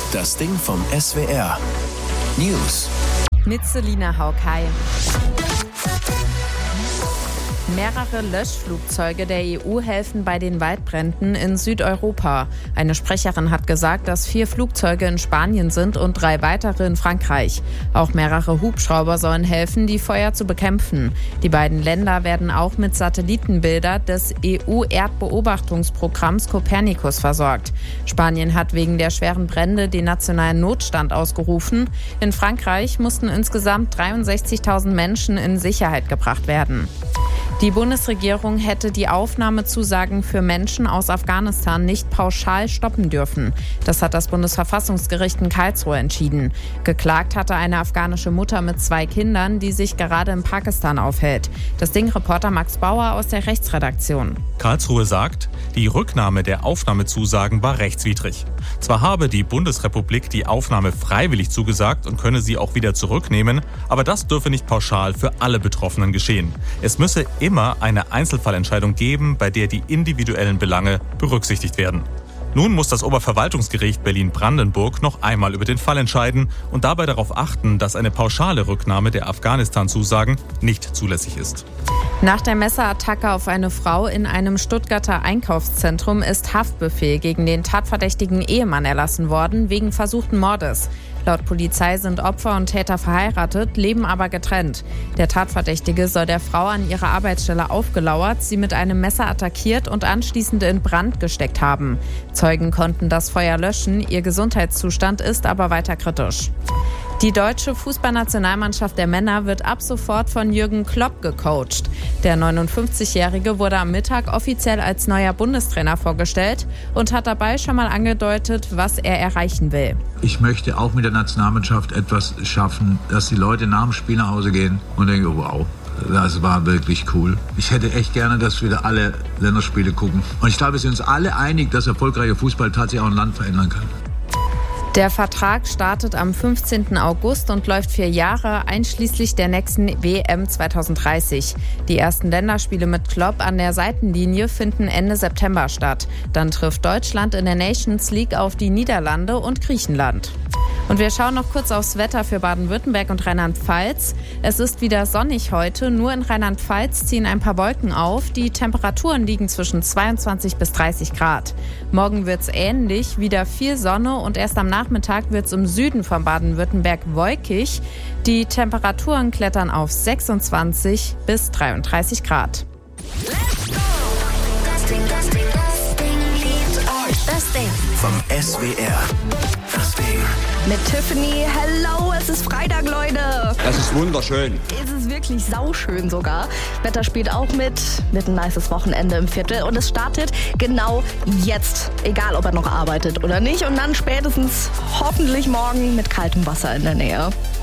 Das Ding vom SWR. News. Mit Selina Haukai. Mehrere Löschflugzeuge der EU helfen bei den Waldbränden in Südeuropa. Eine Sprecherin hat gesagt, dass 4 Flugzeuge in Spanien sind und 3 weitere in Frankreich. Auch mehrere Hubschrauber sollen helfen, die Feuer zu bekämpfen. Die beiden Länder werden auch mit Satellitenbildern des EU-Erdbeobachtungsprogramms Copernicus versorgt. Spanien hat wegen der schweren Brände den nationalen Notstand ausgerufen. In Frankreich mussten insgesamt 63.000 Menschen in Sicherheit gebracht werden. Die Bundesregierung hätte die Aufnahmezusagen für Menschen aus Afghanistan nicht pauschal stoppen dürfen. Das hat das Bundesverfassungsgericht in Karlsruhe entschieden. Geklagt hatte eine afghanische Mutter mit 2 Kindern, die sich gerade in Pakistan aufhält. Das Ding-Reporter Max Bauer aus der Rechtsredaktion. Karlsruhe sagt, die Rücknahme der Aufnahmezusagen war rechtswidrig. Zwar habe die Bundesrepublik die Aufnahme freiwillig zugesagt und könne sie auch wieder zurücknehmen, aber das dürfe nicht pauschal für alle Betroffenen geschehen. Es müsse immer eine Einzelfallentscheidung geben, bei der die individuellen Belange berücksichtigt werden. Nun muss das Oberverwaltungsgericht Berlin-Brandenburg noch einmal über den Fall entscheiden und dabei darauf achten, dass eine pauschale Rücknahme der Afghanistan-Zusagen nicht zulässig ist. Nach der Messerattacke auf eine Frau in einem Stuttgarter Einkaufszentrum ist Haftbefehl gegen den tatverdächtigen Ehemann erlassen worden, wegen versuchten Mordes. Laut Polizei sind Opfer und Täter verheiratet, leben aber getrennt. Der Tatverdächtige soll der Frau an ihrer Arbeitsstelle aufgelauert, sie mit einem Messer attackiert und anschließend in Brand gesteckt haben. Zeugen konnten das Feuer löschen, ihr Gesundheitszustand ist aber weiter kritisch. Die deutsche Fußballnationalmannschaft der Männer wird ab sofort von Jürgen Klopp gecoacht. Der 59-Jährige wurde am Mittag offiziell als neuer Bundestrainer vorgestellt und hat dabei schon mal angedeutet, was er erreichen will. Ich möchte auch mit der Nationalmannschaft etwas schaffen, dass die Leute nach dem Spiel nach Hause gehen und denken, wow, das war wirklich cool. Ich hätte echt gerne, dass wir da alle Länderspiele gucken. Und ich glaube, wir sind uns alle einig, dass erfolgreicher Fußball tatsächlich auch ein Land verändern kann. Der Vertrag startet am 15. August und läuft 4 Jahre, einschließlich der nächsten WM 2030. Die ersten Länderspiele mit Klopp an der Seitenlinie finden Ende September statt. Dann trifft Deutschland in der Nations League auf die Niederlande und Griechenland. Und wir schauen noch kurz aufs Wetter für Baden-Württemberg und Rheinland-Pfalz. Es ist wieder sonnig heute, nur in Rheinland-Pfalz ziehen ein paar Wolken auf. Die Temperaturen liegen zwischen 22 bis 30 Grad. Morgen wird es ähnlich, wieder viel Sonne und erst am Nachmittag wird es im Süden von Baden-Württemberg wolkig. Die Temperaturen klettern auf 26 bis 33 Grad. Das Ding vom SWR. Das Ding. Mit Tiffany. Hello, es ist Freitag, Leute. Das ist wunderschön. Es ist wirklich sauschön sogar. Wetter spielt auch mit ein nices Wochenende im Viertel. Und es startet genau jetzt. Egal, ob er noch arbeitet oder nicht. Und dann spätestens hoffentlich morgen mit kaltem Wasser in der Nähe.